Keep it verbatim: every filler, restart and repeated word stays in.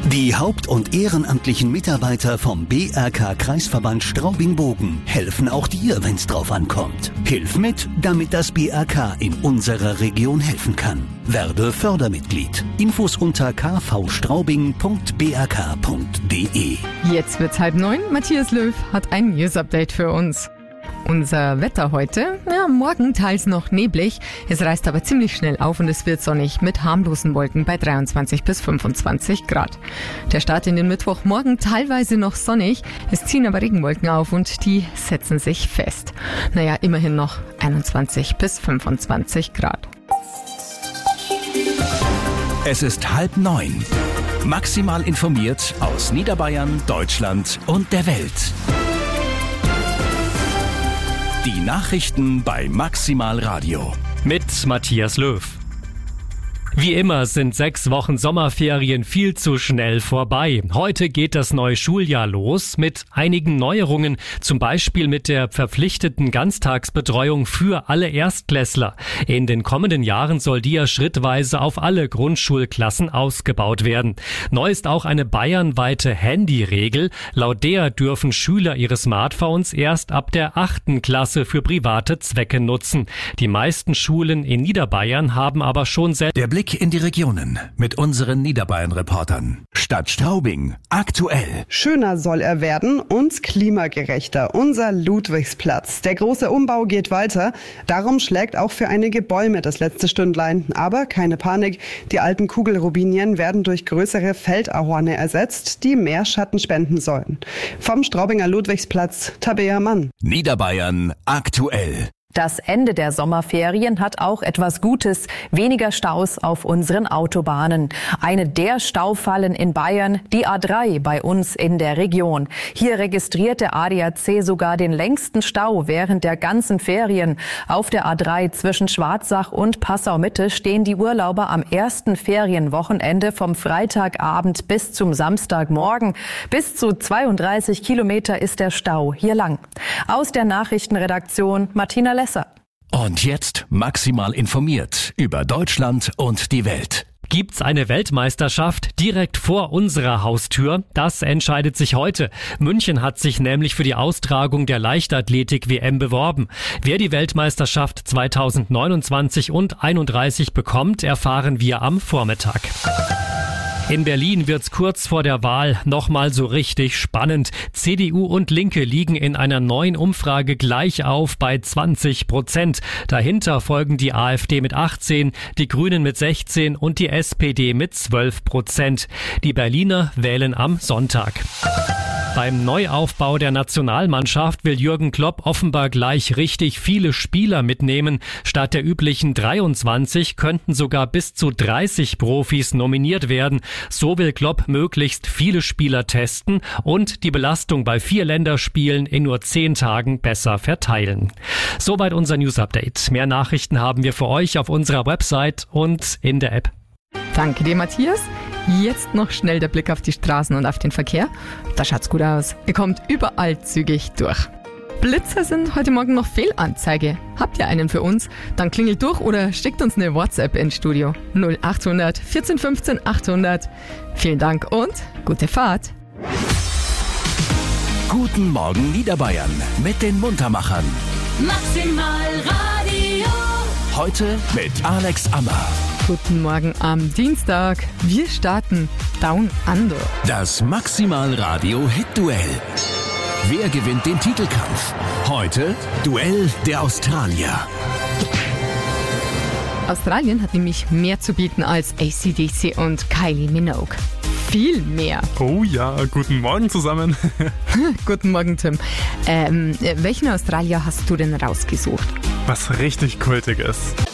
Die haupt- und ehrenamtlichen Mitarbeiter vom B R K-Kreisverband Straubing-Bogen helfen auch dir, wenn's drauf ankommt. Hilf mit, damit das B R K in unserer Region helfen kann. Werde Fördermitglied. Infos unter k v straubing punkt b r k punkt d e. Jetzt wird's halb neun. Matthias Löw hat ein News-Update für uns. Unser Wetter heute, ja, morgen teils noch neblig, es reißt aber ziemlich schnell auf und es wird sonnig mit harmlosen Wolken bei dreiundzwanzig bis fünfundzwanzig Grad. Der Start in den Mittwoch, morgen teilweise noch sonnig, es ziehen aber Regenwolken auf und die setzen sich fest. Naja, immerhin noch einundzwanzig bis fünfundzwanzig Grad. Es ist halb neun. Maximal informiert aus Niederbayern, Deutschland und der Welt. Die Nachrichten bei Maximal Radio. Mit Matthias Löw. Wie immer sind sechs Wochen Sommerferien viel zu schnell vorbei. Heute geht das neue Schuljahr los mit einigen Neuerungen, zum Beispiel mit der verpflichteten Ganztagsbetreuung für alle Erstklässler. In den kommenden Jahren soll die ja schrittweise auf alle Grundschulklassen ausgebaut werden. Neu ist auch eine bayernweite Handyregel. Laut der dürfen Schüler ihre Smartphones erst ab der achten Klasse für private Zwecke nutzen. Die meisten Schulen in Niederbayern haben aber schon selbst... Der Blick in die Regionen mit unseren Niederbayern-Reportern. Stadt Straubing, aktuell. Schöner soll er werden und klimagerechter. Unser Ludwigsplatz. Der große Umbau geht weiter. Darum schlägt auch für einige Bäume das letzte Stündlein. Aber keine Panik. Die alten Kugelrubinien werden durch größere Feldahorne ersetzt, die mehr Schatten spenden sollen. Vom Straubinger Ludwigsplatz, Tabea Mann. Niederbayern, aktuell. Das Ende der Sommerferien hat auch etwas Gutes. Weniger Staus auf unseren Autobahnen. Eine der Staufallen in Bayern, die A drei bei uns in der Region. Hier registriert der A D A C sogar den längsten Stau während der ganzen Ferien. Auf der A drei zwischen Schwarzach und Passau-Mitte stehen die Urlauber am ersten Ferienwochenende vom Freitagabend bis zum Samstagmorgen. Bis zu zweiunddreißig Kilometer ist der Stau hier lang. Aus der Nachrichtenredaktion Martina Lesser. Und jetzt maximal informiert über Deutschland und die Welt. Gibt's eine Weltmeisterschaft direkt vor unserer Haustür? Das entscheidet sich heute. München hat sich nämlich für die Austragung der Leichtathletik-W M beworben. Wer die Weltmeisterschaft zweitausendneunundzwanzig und einunddreißig bekommt, erfahren wir am Vormittag. In Berlin wird's kurz vor der Wahl nochmal so richtig spannend. C D U und Linke liegen in einer neuen Umfrage gleich auf bei zwanzig Prozent. Dahinter folgen die AfD mit achtzehn, die Grünen mit sechzehn und die S P D mit zwölf Prozent. Die Berliner wählen am Sonntag. Beim Neuaufbau der Nationalmannschaft will Jürgen Klopp offenbar gleich richtig viele Spieler mitnehmen. Statt der üblichen dreiundzwanzig könnten sogar bis zu dreißig Profis nominiert werden. So will Klopp möglichst viele Spieler testen und die Belastung bei vier Länderspielen in nur zehn Tagen besser verteilen. Soweit unser News-Update. Mehr Nachrichten haben wir für euch auf unserer Website und in der App. Danke dir, Matthias. Jetzt noch schnell der Blick auf die Straßen und auf den Verkehr. Da schaut's gut aus. Ihr kommt überall zügig durch. Blitzer sind heute Morgen noch Fehlanzeige. Habt ihr einen für uns? Dann klingelt durch oder schickt uns eine WhatsApp ins Studio. null achthundert vierzehn fünfzehn achthundert. Vielen Dank und gute Fahrt. Guten Morgen Niederbayern mit den Muntermachern. Maximal Radio. Heute mit Alex Ammer. Guten Morgen am Dienstag. Wir starten Down Under. Das Maximal Radio Hit Duell. Wer gewinnt den Titelkampf? Heute Duell der Australier. Australien hat nämlich mehr zu bieten als A C D C und Kylie Minogue. Viel mehr. Oh ja, guten Morgen zusammen. Guten Morgen, Tim. Ähm, welchen Australier hast du denn rausgesucht? Was richtig kultig ist.